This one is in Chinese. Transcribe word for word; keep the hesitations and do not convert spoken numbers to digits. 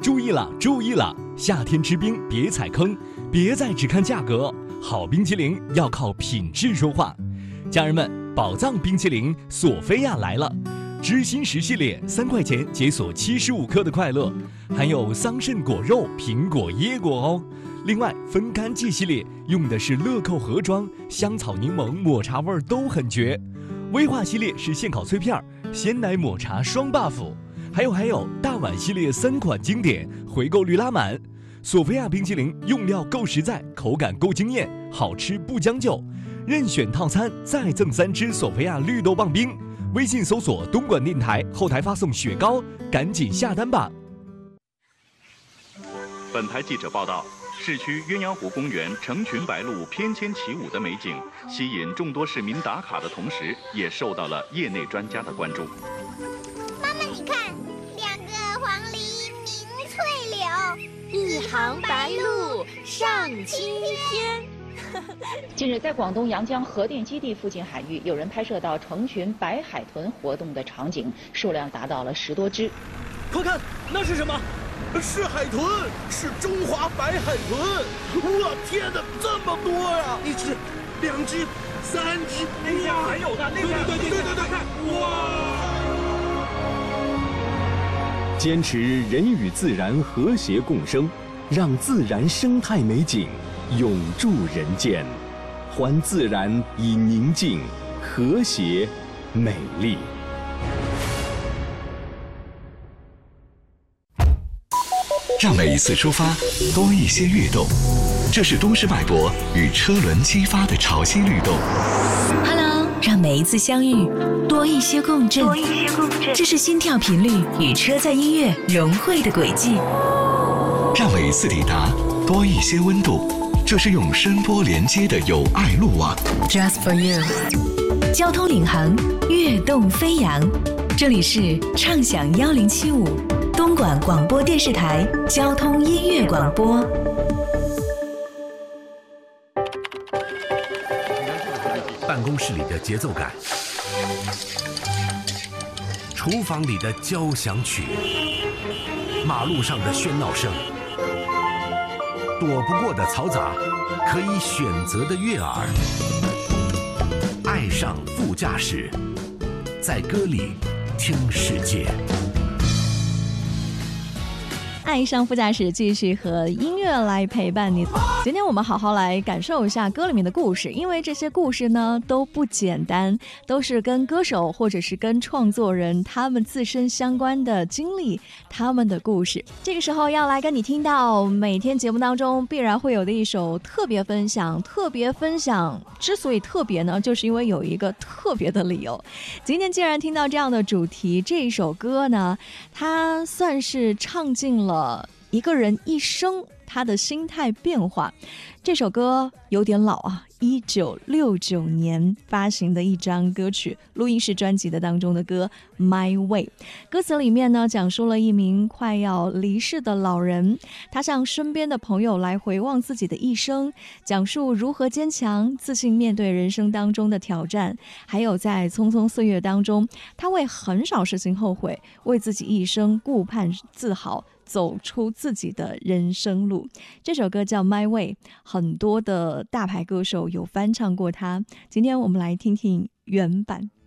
注意了，注意了！夏天吃冰别踩坑，别再只看价格，好冰淇淋要靠品质说话。家人们，宝藏冰淇淋索菲亚来了，知心石系列三块钱解锁七十五克的快乐，含有桑葚果肉、苹果、椰果哦。另外，分干季系列用的是乐扣盒装，香草、柠檬、抹茶味都很绝。威化系列是现烤脆片，鲜奶抹茶双 buff。还有还有，大碗系列三款经典，回购率拉满。索菲亚冰淇淋用料够实在，口感够惊艳，好吃不将就。任选套餐再赠三支索菲亚绿豆棒冰。微信搜索东莞电台，后台发送雪糕，赶紧下单吧。 本台记者报道，市区鸳鸯湖公园成群白鹭翩跹起舞的美景，吸引众多市民打卡的同时，也受到了业内专家的关注。 妈妈，你看，两个黄鹂鸣翠柳， 一行白鹭上青天。 近日，在广东阳江核电基地附近海域，有人拍摄到成群白海豚活动的场景，数量达到了十多只。 快看，那是什么？是海豚，是中华白海豚！哇，天哪，这么多呀！一只，两只，三只， 那边还有呢，那边对对对对对对，哇！ 坚持人与自然和谐共生，让自然生态美景永驻人间，还自然以宁静、和谐、美丽。 让每一次出发多一些跃动，这是都市脉搏与车轮激发的潮汐律动。 Hello， 让每一次相遇多一些共振， 多一些共振， 这是心跳频率与车载音乐融汇的轨迹。 让每一次抵达多一些温度，这是用声波连接的友爱路网。 Just for you， 交通领航，跃动飞扬。这里是畅享一零七五。东莞广播电视台交通音乐广播。 办公室里的节奏感，厨房里的交响曲，马路上的喧闹声，躲不过的嘈杂，可以选择的悦耳。爱上副驾驶，在歌里听世界。 爱上副驾驶继续和音乐来陪伴你。今天我们好好来感受一下歌里面的故事，因为这些故事呢都不简单，都是跟歌手或者是跟创作人他们自身相关的经历，他们的故事。这个时候要来跟你听到每天节目当中必然会有的一首特别分享。特别分享之所以特别呢，就是因为有一个特别的理由。今天既然听到这样的主题，这一首歌呢，它算是唱尽了一个人一生他的心态变化。这首歌有点老啊，一九六九年发行的一张歌曲，录音室专辑的当中的歌 My Way。 歌词里面呢，讲述了一名快要离世的老人，他向身边的朋友来回望自己的一生，讲述如何坚强自信面对人生当中的挑战，还有在匆匆岁月当中，他为很少事情后悔，为自己一生顾盼自豪，走出自己的人生路。这首歌叫 My Way， 很多的大牌歌手有翻唱过它，今天我们来听听原版。